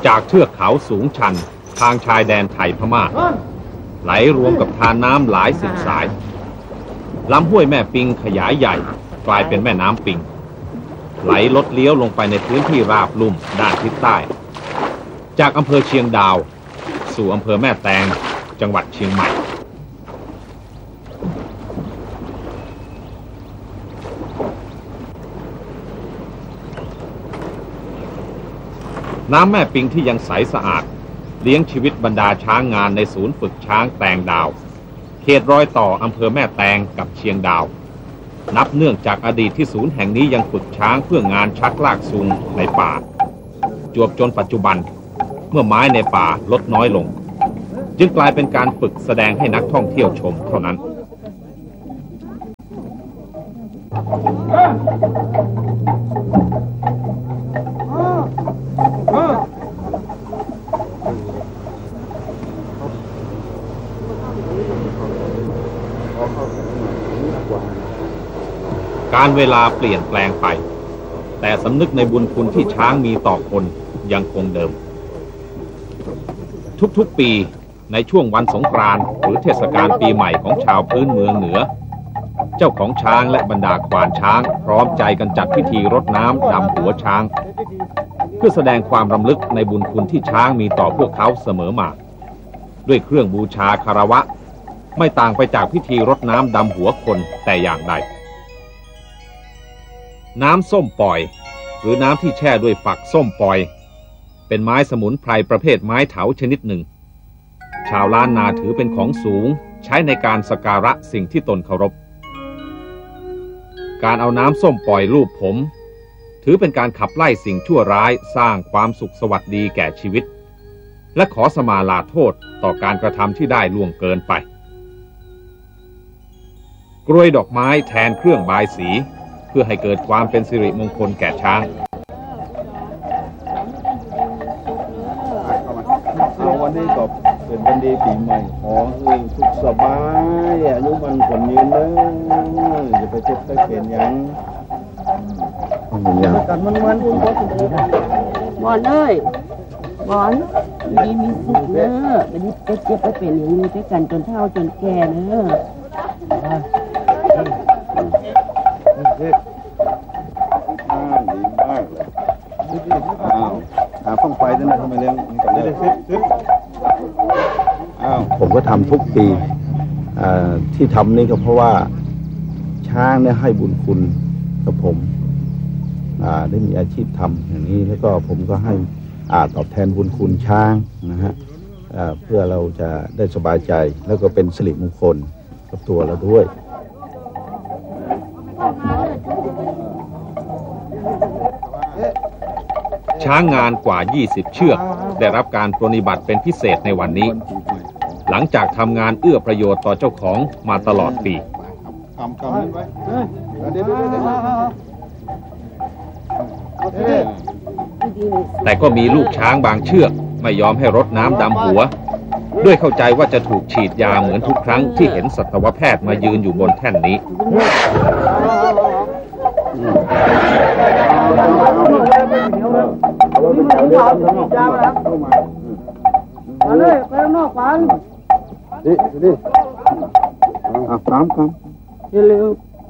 จากเทือกเขาสูงชันทางชายแดนไทยพม่าไหลรวมกับทานน้ำหลายสิบสายลำห้วยแม่ปิงขยายใหญ่กลายเป็นแม่น้ำปิงไหลลดเลี้ยวลงไปในพื้นที่ราบลุ่มด้านทิศใต้จากอำเภอเชียงดาวสู่อำเภอแม่แตงจังหวัดเชียงใหม่น้ำแม่ปิงที่ยังใสสะอาดเลี้ยงชีวิตบรรดาช้างงานในศูนย์ฝึกช้างแตงดาวเขตรอยต่ออำเภอแม่แตงกับเชียงดาวนับเนื่องจากอดีตที่ศูนย์แห่งนี้ยังฝึกช้างเพื่องานชักลากซุงในป่าจวบจนปัจจุบันเมื่อไม้ในป่าลดน้อยลงจึงกลายเป็นการฝึกแสดงให้นักท่องเที่ยวชมเท่านั้นการเวลาเปลี่ยนแปลงไปแต่สำนึกในบุญคุณที่ช้างมีต่อคนยังคงเดิมทุกๆปีในช่วงวันสงกรานต์หรือเทศกาลปีใหม่ของชาวพื้นเมืองเหนือเจ้าของช้างและบรรดาควานช้างพร้อมใจกันจัดพิธีรดน้ำดำหัวช้างเพื่อแสดงความรำลึกในบุญคุณที่ช้างมีต่อพวกเขาเสมอมาด้วยเครื่องบูชาคารวะไม่ต่างไปจากพิธีรดน้ำดำหัวคนแต่อย่างใดน้ำส้มปล่อยหรือน้ำที่แช่ด้วยฝักส้มปล่อยเป็นไม้สมุนไพรประเภทไม้เถาชนิดหนึ่งชาวล้านนาถือเป็นของสูงใช้ในการสักการะสิ่งที่ตนเคารพการเอาน้ำส้มปล่อยลูบผมถือเป็นการขับไล่สิ่งชั่วร้ายสร้างความสุขสวัสดีแก่ชีวิตและขอสมาลาโทษต่อการกระทำที่ได้ล่วงเกินไปกรวยดอกไม้แทนเครื่องบายสีเพื่อให้เกิดความเป็นสิริมงคลแก่ช้างวันนี้ก็เป็นวันดีปีใหม่ขอให้สุขสบายอายุมันคนยืนเลยอย่าไปเจ็บไปเปลี่ยนยังกันมันคุณพ่อสุดเลยบอลเลยบอลดีมีสุขเนอะไปนี่ไปเจ็บไปเปลี่ยนอย่างนี้ไปกันจนเฒ่าจนแก่เนอะดีมากเลยฟังไฟด้วยนะทำไมเลี้ยงกันเลยผมก็ทำทุกปีที่ทำนี่ก็เพราะว่าช้างเนี่ยให้บุญคุณกับผมได้มีอาชีพทำอย่างนี้แล้วก็ผมก็ให้ตอบแทนบุญคุณช้างนะฮะเพื่อเราจะได้สบายใจแล้วก็เป็นสิริมงคลกับตัวเราด้วยช้างงานกว่า20เชือกได้รับการปรนนิบัติเป็นพิเศษในวันนี้หลังจากทำงานเอื้อประโยชน์ต่อเจ้าของมาตลอดปีแต่ก็มีลูกช้างบางเชือกไม่ยอมให้รดน้ำดำหัวด้วยเข้าใจว่าจะถูกฉีดยาเหมือนทุกครั้งที่เห็นสัตวแพทย์มายืนอยู่บนแท่นนี้มาเลยไปข้างนอกฟันดิครับเร็ว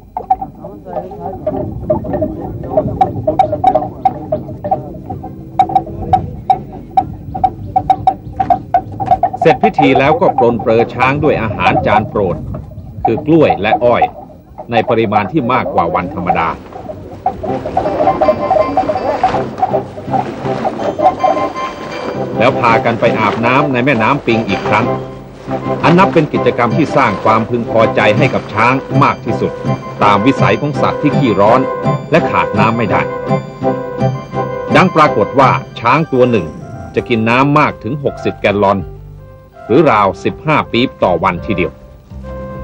เสร็จพิธีแล้วก็ปรนเปรอช้างด้วยอาหารจานโปรดคือกล้วยและอ้อยในปริมาณที่มากกว่าวันธรรมดาแล้วพากันไปอาบน้ำในแม่น้ำปิงอีกครั้งอันนับเป็นกิจกรรมที่สร้างความพึงพอใจให้กับช้างมากที่สุดตามวิสัยของสัตว์ที่ขี้ร้อนและขาดน้ำไม่ได้ดังปรากฏว่าช้างตัวหนึ่งจะกินน้ำมากถึง60 แกลลอนหรือราว15 ปี๊บต่อวันทีเดียว